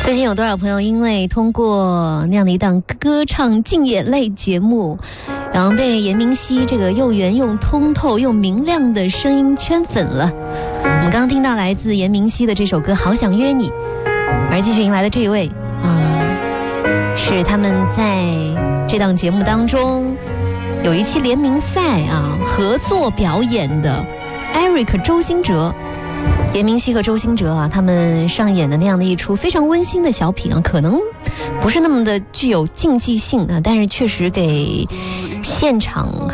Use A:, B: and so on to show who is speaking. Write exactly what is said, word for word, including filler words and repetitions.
A: 最近有多少朋友因为通过那样的一档歌唱竞演类节目，然后被严明熙这个又圆又通透又明亮的声音圈粉了？我们刚刚听到来自严明熙的这首歌《好想约你》，而继续迎来的这一位啊、呃，是他们在这档节目当中有一期联名赛啊合作表演的 Eric 周兴哲。严明熙和周兴哲啊，他们上演的那样的一出非常温馨的小品啊，可能不是那么的具有竞技性啊，但是确实给现场